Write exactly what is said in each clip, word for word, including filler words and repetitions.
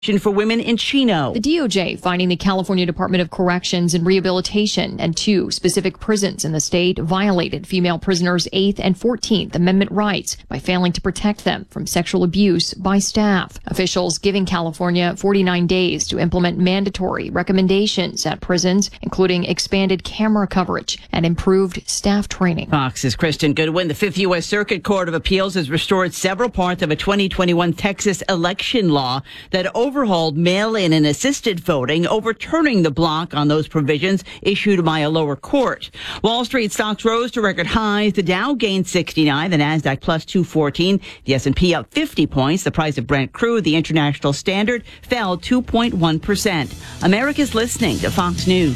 for women in Chino. The D O J finding the California Department of Corrections and Rehabilitation and two specific prisons in the state violated female prisoners' eighth and fourteenth Amendment rights by failing to protect them from sexual abuse by staff. Officials giving California forty-nine days to implement mandatory recommendations at prisons, including expanded camera coverage and improved staff training. Fox's Kristen Goodwin. The Fifth U S Circuit Court of Appeals has restored several parts of a twenty twenty-one Texas election law that overhauled mail-in and assisted voting, overturning the block on those provisions issued by a lower court. Wall Street stocks rose to record highs. The Dow gained sixty-nine, the Nasdaq plus two fourteen, the S and P up fifty points. The price of Brent crude, the international standard, fell two point one percent. America's listening to Fox News.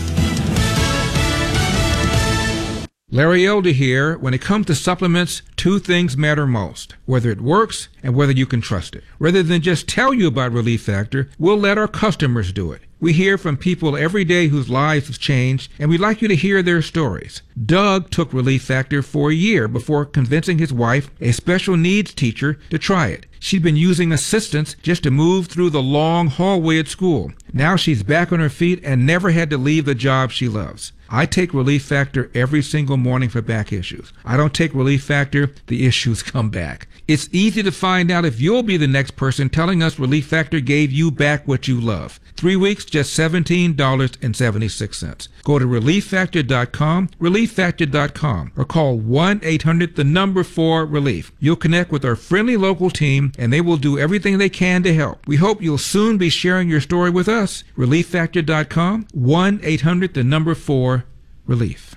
Larry Elder here. When it comes to supplements, two things matter most: whether it works and whether you can trust it. Rather than just tell you about Relief Factor, we'll let our customers do it. We hear from people every day whose lives have changed, and we'd like you to hear their stories. Doug took Relief Factor for a year before convincing his wife, a special needs teacher, to try it. She'd been using assistance just to move through the long hallway at school. Now she's back on her feet and never had to leave the job she loves. I take Relief Factor every single morning for back issues. I don't take Relief Factor, the issues come back. It's easy to find out if you'll be the next person telling us Relief Factor gave you back what you love. Three weeks, just seventeen dollars and seventy-six cents. Go to relief factor dot com, relief factor dot com, or call one eight hundred the number four relief. You'll connect with our friendly local team, and they will do everything they can to help. We hope you'll soon be sharing your story with us. relief factor dot com, one eight hundred the number four relief.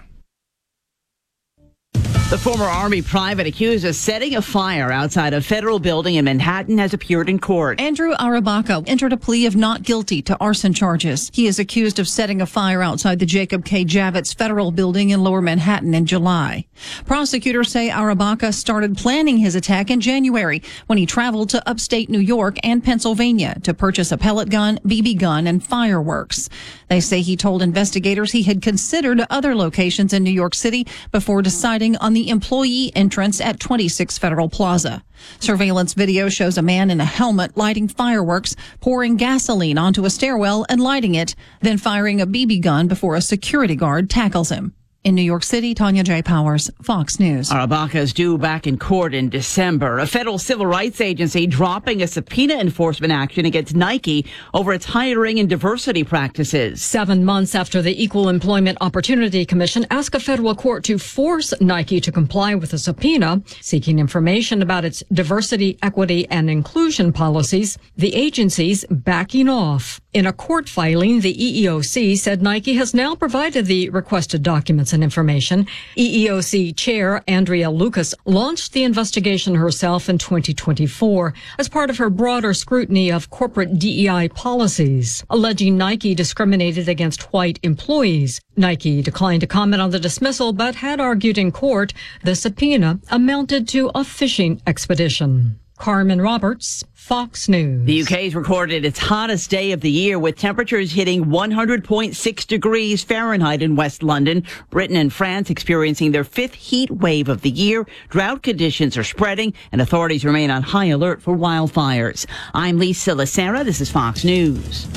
The former Army private accused of setting a fire outside a federal building in Manhattan has appeared in court. Andrew Arabaca entered a plea of not guilty to arson charges. He is accused of setting a fire outside the Jacob K. Javits federal building in Lower Manhattan in July. Prosecutors say Arabaca started planning his attack in January when he traveled to upstate New York and Pennsylvania to purchase a pellet gun, B B gun, and fireworks. They say he told investigators he had considered other locations in New York City before deciding on the employee entrance at twenty-six Federal Plaza. Surveillance video shows a man in a helmet lighting fireworks, pouring gasoline onto a stairwell and lighting it, then firing a B B gun before a security guard tackles him. In New York City, Tanya J. Powers, Fox News. Arabaca is due back in court in December. A federal civil rights agency dropping a subpoena enforcement action against Nike over its hiring and diversity practices. Seven months after the Equal Employment Opportunity Commission asked a federal court to force Nike to comply with a subpoena seeking information about its diversity, equity, and inclusion policies, the agency's backing off. In a court filing, the E E O C said Nike has now provided the requested documents and information. E E O C Chair Andrea Lucas launched the investigation herself in twenty twenty-four as part of her broader scrutiny of corporate D E I policies, alleging Nike discriminated against white employees. Nike declined to comment on the dismissal, but had argued in court the subpoena amounted to a fishing expedition. Carmen Roberts, Fox News. The U K's recorded its hottest day of the year with temperatures hitting one hundred point six degrees Fahrenheit in West London. Britain and France experiencing their fifth heat wave of the year. Drought conditions are spreading and authorities remain on high alert for wildfires. I'm Lisa Lacera. This is Fox News.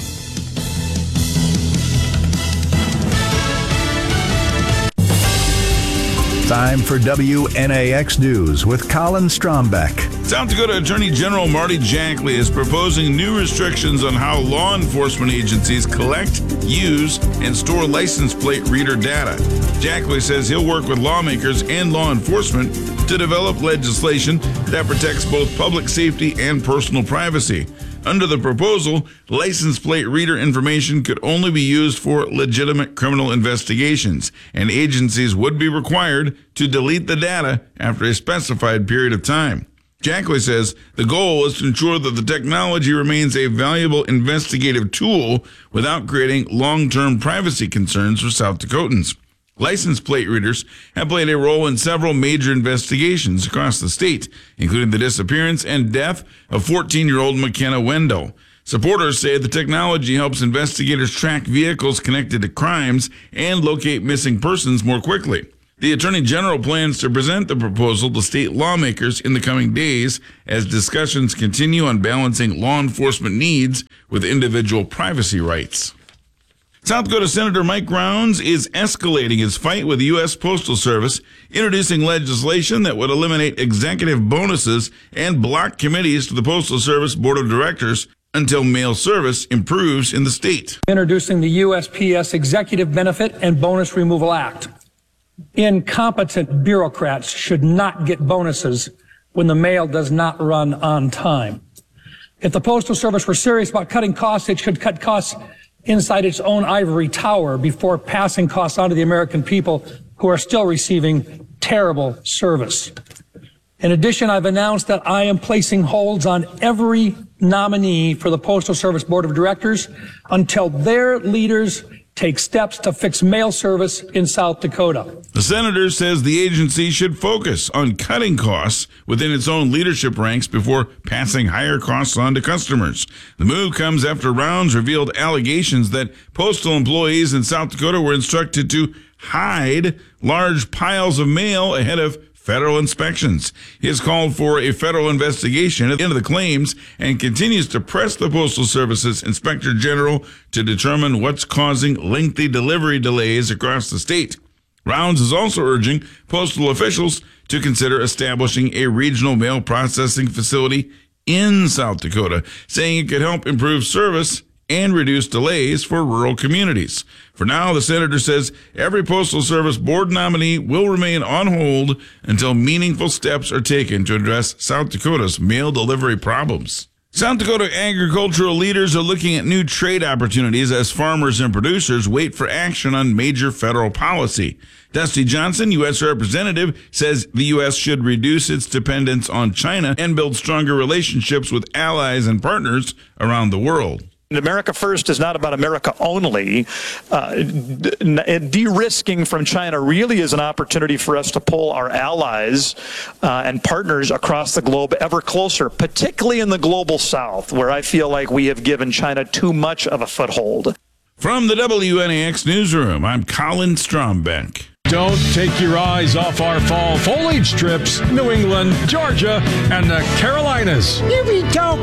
Time for W N A X News with Colin Strombeck. South Dakota Attorney General Marty Jackley is proposing new restrictions on how law enforcement agencies collect, use, and store license plate reader data. Jackley says he'll work with lawmakers and law enforcement to develop legislation that protects both public safety and personal privacy. Under the proposal, license plate reader information could only be used for legitimate criminal investigations, and agencies would be required to delete the data after a specified period of time. Jackley says the goal is to ensure that the technology remains a valuable investigative tool without creating long-term privacy concerns for South Dakotans. License plate readers have played a role in several major investigations across the state, including the disappearance and death of fourteen-year-old McKenna Wendell. Supporters say the technology helps investigators track vehicles connected to crimes and locate missing persons more quickly. The Attorney General plans to present the proposal to state lawmakers in the coming days as discussions continue on balancing law enforcement needs with individual privacy rights. South Dakota Senator Mike Rounds is escalating his fight with the U S Postal Service, introducing legislation that would eliminate executive bonuses and block committees to the Postal Service Board of Directors until mail service improves in the state. Introducing the U S P S Executive Benefit and Bonus Removal Act. Incompetent bureaucrats should not get bonuses when the mail does not run on time. If the Postal Service were serious about cutting costs, it should cut costs inside its own ivory tower before passing costs on to the American people who are still receiving terrible service. In addition, I've announced that I am placing holds on every nominee for the Postal Service Board of Directors until their leaders take steps to fix mail service in South Dakota. The senator says the agency should focus on cutting costs within its own leadership ranks before passing higher costs on to customers. The move comes after Rounds revealed allegations that postal employees in South Dakota were instructed to hide large piles of mail ahead of federal inspections. He has called for a federal investigation into the claims and continues to press the Postal Service's Inspector General to determine what's causing lengthy delivery delays across the state. Rounds is also urging postal officials to consider establishing a regional mail processing facility in South Dakota, saying it could help improve service and reduce delays for rural communities. For now, the senator says every Postal Service board nominee will remain on hold until meaningful steps are taken to address South Dakota's mail delivery problems. South Dakota agricultural leaders are looking at new trade opportunities as farmers and producers wait for action on major federal policy. Dusty Johnson, U S representative, says the U S should reduce its dependence on China and build stronger relationships with allies and partners around the world. America First is not about America only. Uh, de-risking from China really is an opportunity for us to pull our allies uh, and partners across the globe ever closer, particularly in the global south, where I feel like we have given China too much of a foothold. From the W N A X newsroom, I'm Colin Strombeck. Don't take your eyes off our fall foliage trips, New England, Georgia, and the Carolinas. You be dope.